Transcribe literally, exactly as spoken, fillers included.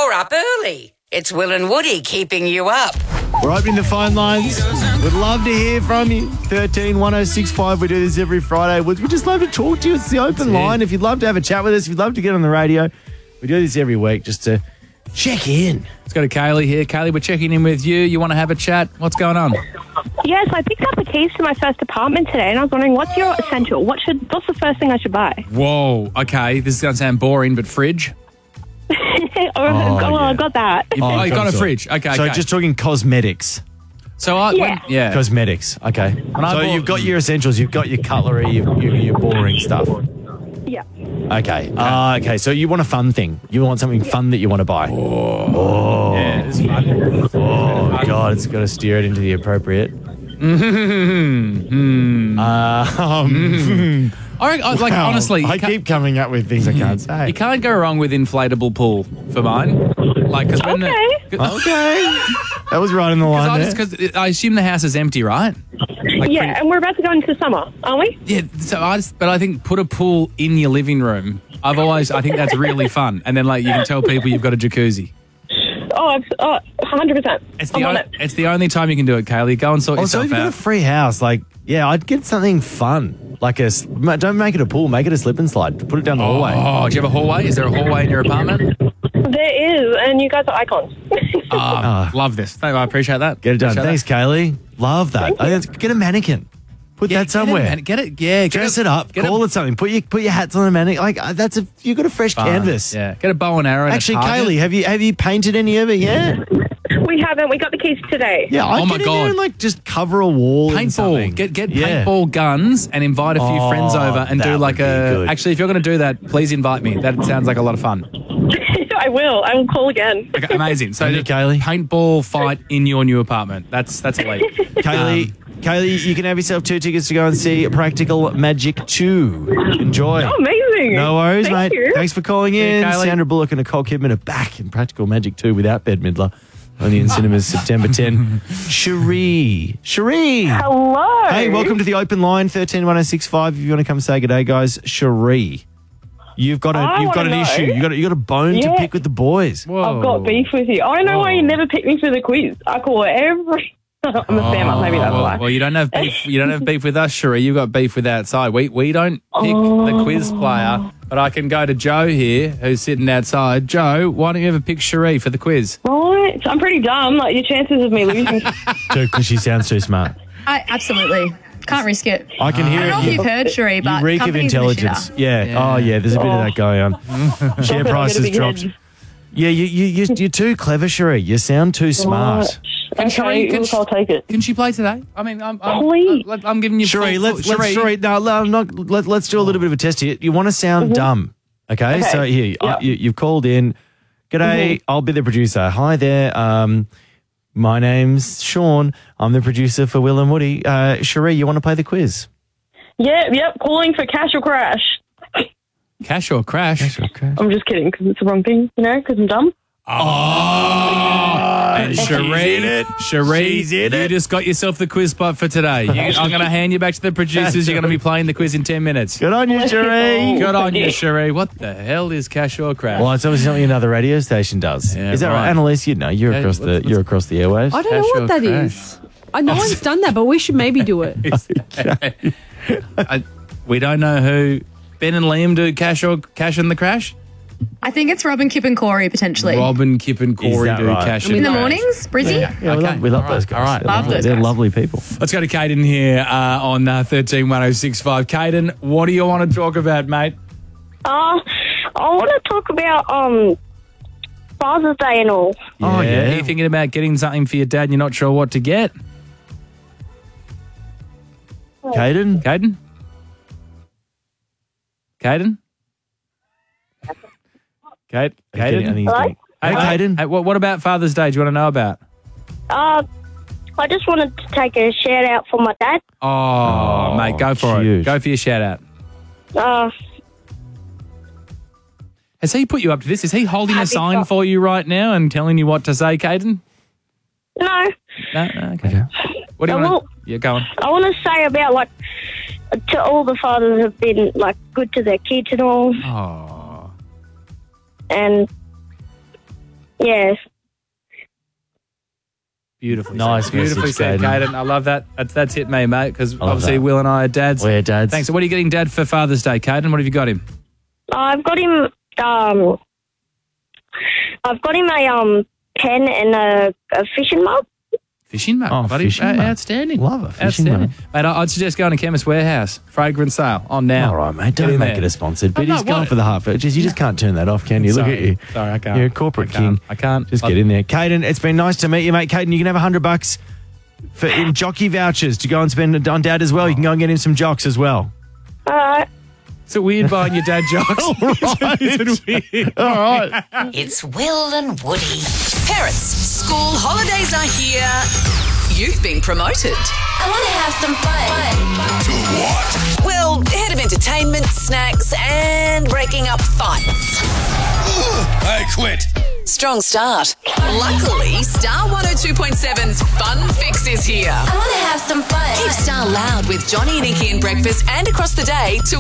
You're up early. It's Will and Woody keeping you up. We're opening the phone lines. We'd love to hear from you. thirteen one oh six five. We do this every Friday. We'd we'd just love to talk to you. It's the open line. If you'd love to have a chat with us, if you'd love to get on the radio, we do this every week just to check in. Let's go to Kaylee here. Kaylee, we're checking in with you. You want to have a chat? What's going on? Yes, I picked up the keys to my first apartment today, and I was wondering, what's your essential? What should? What's the first thing I should buy? Whoa. Okay, this is going to sound boring, but fridge? oh, oh, well, I got that. You, oh, you got a so- fridge. Okay, So okay. just talking cosmetics. So I, Yeah. when, yeah. Cosmetics. Okay. I So bought- you've got your essentials. You've got your cutlery, your, your, your boring stuff. Yeah. Okay. Uh, okay. So you want a fun thing. You want something fun that you want to buy. Oh. Yeah, it's fun. Oh, God. It's got to steer it into the appropriate. Mm-hmm. Uh, um, I, reckon- I- like, wow. honestly, you I can't- keep coming up with things I can't say. You can't go wrong with inflatable pool for mine. Like, cause when Okay. The, Okay. That was right in the line I, there. just, cause I assume the house is empty, right? Like yeah, pretty- and we're about to go into summer, aren't we? Yeah, so I just, but I think put a pool in your living room. I've always, I think that's really fun. And then like you can tell people you've got a jacuzzi. Oh, I've, oh one hundred percent. It's the, I'm on o- it. it's the only time you can do it, Kaylee. Go and sort Also, yourself if you've got a out. free house, like, yeah, I'd get something fun. Like a, s- ma- don't make it a pool, make it a slip and slide. Put it down the hallway. Oh, do you have a hallway? Is there a hallway in your apartment? There is, and you guys are icons. Ah, love this. Thank you, I appreciate that. Get it done. Appreciate Thanks, Kaylee. Love that. I think it's- get a mannequin. Put Yeah, that get it, somewhere. man. Get it, yeah. Get Dress it up. get Call a- it something. Put your put your hats on a mannequin. Like uh, that's a you got a fresh canvas. Yeah, get a bow and arrow. and a Actually, target. Kaylee, have you have you painted any of it yet? We haven't. We got the keys today. Yeah, I'd Oh my get in there God. and like just cover a wall. in Paintball. something. Get get Yeah. paintball guns and invite a few Oh, friends over and that do like would be a. good. Actually, if you're going to do that, please invite me. That sounds like a lot of fun. I will. I will call again. Okay, amazing. So, Thank you, just Kaylee. paintball fight in your new apartment. That's that's elite. Kaylee. Kaylee, you can have yourself two tickets to go and see Practical Magic two. Enjoy. Oh, amazing. No worries, Thank mate. you. Thanks for calling in. Yeah, Kaylee. Sandra Bullock and Nicole Kidman are back in Practical Magic two without Bette Midler. Only in cinemas September tenth. Cherie. Cherie. Hello. Hey, welcome to the open line, thirteen one oh six five. If you want to come say good day, guys. Cherie. You've got a I you've got wanna an know. issue. You got a, you got a bone to Yeah. pick with the boys. I've got beef with you. I know why you Whoa. never pick me for the quiz. I call it every. I'm a spammer. Maybe that's well, why. well, you don't have beef. You don't have beef with us, Cherie. You've got beef with outside. We we don't pick Oh. the quiz player, but I can go to Joe here, who's sitting outside. Joe, why don't you ever pick Cherie for the quiz? Right. I'm pretty dumb. Like your chances of me losing. Because she sounds too smart. I absolutely can't risk it. I can I hear don't know it. if you've heard, Cherie, but You reek of companies are the intelligence. shitter. Yeah. Yeah. Oh, yeah. There's a bit of that going on. Share I've got a prices big dropped. head. Yeah, you, you, you, you're too clever, Cherie. You sound too smart. Can Cherie- Okay, can look, she- I'll take it. Can she play today? I mean, I'm I'm, Please. I'm, I'm giving you Cherie, full- let's, full- let's, Cherie, no, no, I'm not, let, let's do a little bit of a test here. You want to sound dumb, okay? Okay. So here, I, Yeah. you, you've called in. G'day, I'll be the producer. Hi there. Um, my name's Sean. I'm the producer for Will and Woody. Uh, Cherie, you want to play the quiz? Yep, yep. Calling for cash or crash. Cash or crash? Okay. I'm just kidding because it's the wrong thing, you know, because I'm dumb. Oh, and She's Cherie, in it. Cherie, She's in you it. just got yourself the quiz spot for today. You, I'm going to hand you back to the producers. You're going to be playing the quiz in ten minutes. Good on you, Cherie. Good on you, Cherie. What the hell is cash or crash? Well, it's obviously something another radio station does. Yeah, is that right, right. Annalise? You know, you're Yeah, across the let's- you're across the airwaves. I don't know Cash what or that crash? is. I no one's done that, but we should maybe do it. I, we don't know who Ben and Liam do cash or cash and the crash. I think it's Robin, Kip, and Corey potentially. Robin, Kip, and Corey that do right? cash In and the crash. mornings, Brizzy? Yeah. Yeah, we Okay. love, we love All right. those guys. All right. They're, Love lovely. those They're guys. lovely people. Let's go to Caden here uh, on uh, thirteen one oh six five. Caden, what do you want to talk about, mate? Uh, I want to talk about um Father's Day and all. Oh, yeah. Yeah. Are you thinking about getting something for your dad and you're not sure what to get? Caden? Caden? Caden? Kate? I think Caden? he's Hello? getting- Hey, mate. Caden. Hey, what, what about Father's Day? Do you want to know about? Uh, I just wanted to take a shout out for my dad. Oh, mate, go for cute. it. Go for your shout out. Uh, Has he put you up to this? Is he holding a Happy sign fa- for you right now and telling you what to say, Caden? no, No, no, okay. What do you I want will- to... Yeah, go on. I want to say about like to all the fathers have been like good to their kids and all, Oh. and yeah, Yes. Beautifully Nice said. Beautifully message, said, Caden. Caden. I love that. That's, that's hit me, mate, because love obviously that. Will and I are dads. We're dads. Thanks. So what are you getting Dad for Father's Day, Caden? What have you got him? I've got him. Um, I've got him a um pen and a, a fishing mug. Fishing mug. Oh, buddy. fishing Uh, mug. Outstanding. Love a fishing Outstanding. mug. Mate, I- I'd suggest going to Chemist Warehouse. Fragrance sale on now. All right, mate. Get Don't in make there. it a sponsored. But Oh, no, he's going what? for the heart. Just, you just can't turn that off, can you? Look Sorry. at you. Sorry, I can't. You're a corporate I can't. king. I can't. Just I- get in there. Caden, it's been nice to meet you, mate. Caden, you can have a hundred bucks for in jockey vouchers to go and spend on Dad as well. You can go and get him some jocks as well. All right. Is it weird buying your dad jocks? Is it weird? All right. It's Will and Woody. Parents, school holidays are here. You've been promoted. I want to have some fun. To what? Well, head of entertainment, snacks, and breaking up fights. I quit. Strong start. Luckily, Star one oh two point seven's Fun Fix is here. I want to have some fun. Keep Star loud with Johnny and Inky in breakfast and across the day to